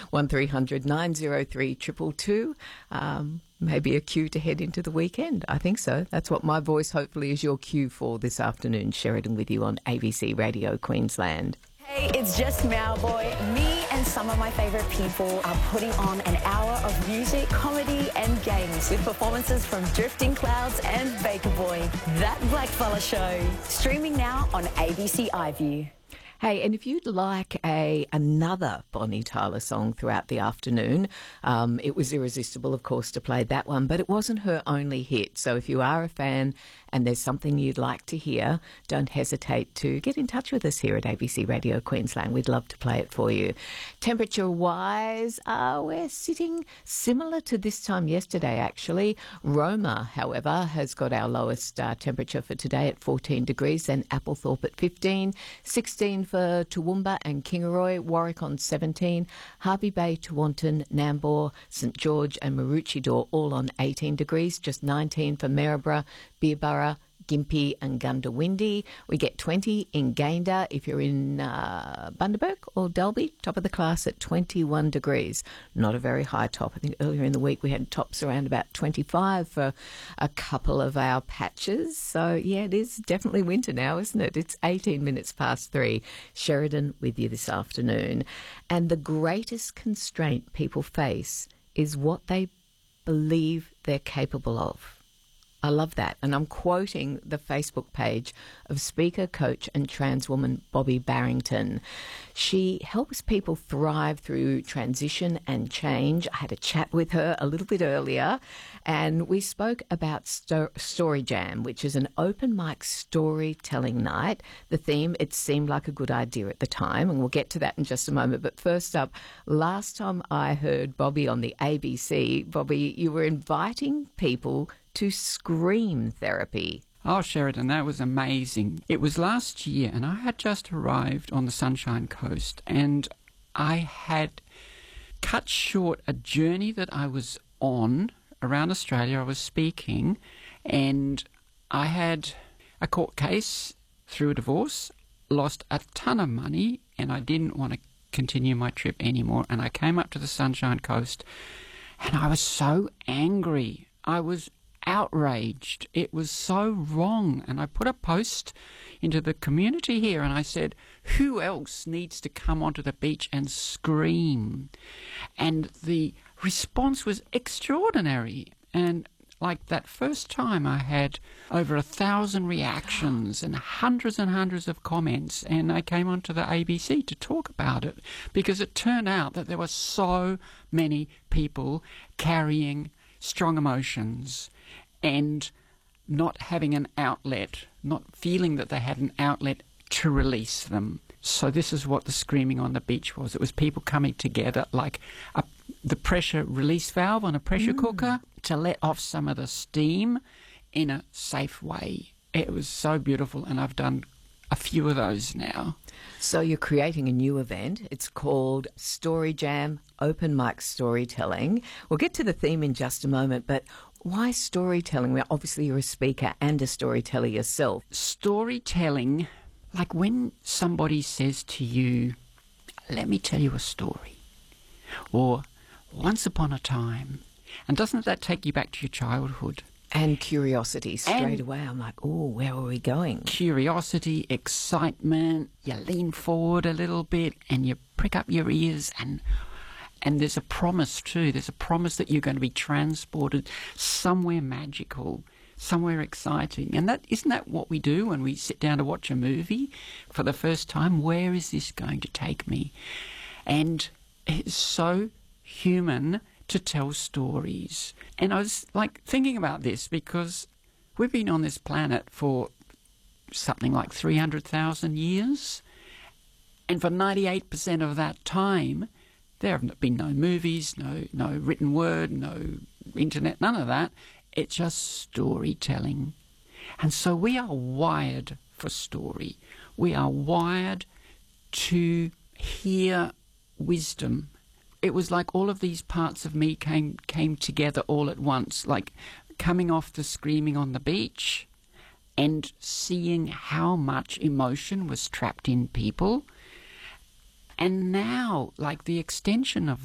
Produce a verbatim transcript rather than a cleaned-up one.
one three hundred nine oh three two two two. Um, maybe a cue to head into the weekend. I think so. That's what my voice hopefully is your cue for this afternoon. Sheridan with you on A B C Radio Queensland. Hey, it's just Mowboy. Me and some of my favourite people are putting on an hour of music, comedy and games with performances from Drifting Clouds and Baker Boy. That Blackfella Show. Streaming now on A B C iView. Hey, and if you'd like a another Bonnie Tyler song throughout the afternoon, um, it was irresistible, of course, to play that one, but it wasn't her only hit. So if you are a fan and there's something you'd like to hear, don't hesitate to get in touch with us here at A B C Radio Queensland. We'd love to play it for you. Temperature-wise, uh, we're sitting similar to this time yesterday, actually. Roma, however, has got our lowest uh, temperature for today at fourteen degrees, then Applethorpe at fifteen, sixteen for Toowoomba and Kingaroy, Warwick on seventeen, Harvey Bay, Tewantin, Nambour, St George and Maroochydore all on eighteen degrees, just nineteen for Maryborough, Beerburra, Gympie and Gundawindi. We get twenty in Gayndah. If you're in uh, Bundaberg or Dalby, top of the class at twenty-one degrees. Not a very high top. I think earlier in the week we had tops around about twenty-five for a couple of our patches. So, yeah, it is definitely winter now, isn't it? It's eighteen minutes past three. Sheridan with you this afternoon. And the greatest constraint people face is what they believe they're capable of. I love that. And I'm quoting the Facebook page of speaker, coach and trans woman Bobby Barrington. She helps people thrive through transition and change. I had a chat with her a little bit earlier and we spoke about Sto- Story Jam, which is an open mic storytelling night. The theme, it seemed like a good idea at the time, and we'll get to that in just a moment. But first up, last time I heard Bobby on the A B C, Bobby, you were inviting people to scream therapy. Oh, Sheridan, that was amazing. It was last year and I had just arrived on the Sunshine Coast and I had cut short a journey that I was on around Australia. I was speaking and I had a court case through a divorce, lost a ton of money and I didn't want to continue my trip anymore. And I came up to the Sunshine Coast and I was so angry. I was outraged. It was so wrong. And I put a post into the community here and I said, who else needs to come onto the beach and scream? And the response was extraordinary. And like that first time I had over a thousand reactions and hundreds and hundreds of comments, and I came onto the A B C to talk about it because it turned out that there were so many people carrying strong emotions and not having an outlet, not feeling that they had an outlet to release them. So this is what the screaming on the beach was. It was people coming together like a, the pressure release valve on a pressure mm. cooker to let off some of the steam in a safe way. It was so beautiful, and I've done a few of those now. So you're creating a new event. It's called Story Jam, Open Mic Storytelling. We'll get to the theme in just a moment, but why storytelling? Well, obviously you're a speaker and a storyteller yourself. Storytelling, like when somebody says to you, let me tell you a story, or once upon a time, and doesn't that take you back to your childhood? And curiosity straight and away. I'm like, oh, where are we going? Curiosity, excitement, you lean forward a little bit and you prick up your ears, and and there's a promise too. There's a promise that you're going to be transported somewhere magical, somewhere exciting. And that isn't that what we do when we sit down to watch a movie for the first time? Where is this going to take me? And it's so human to tell stories. And I was like thinking about this because we've been on this planet for something like three hundred thousand years. And for ninety-eight percent of that time, there have been no movies, no no written word, no internet, none of that. It's just storytelling. And so we are wired for story. We are wired to hear wisdom. It was like all of these parts of me came came together all at once, like coming off the screaming on the beach and seeing how much emotion was trapped in people. And now, like the extension of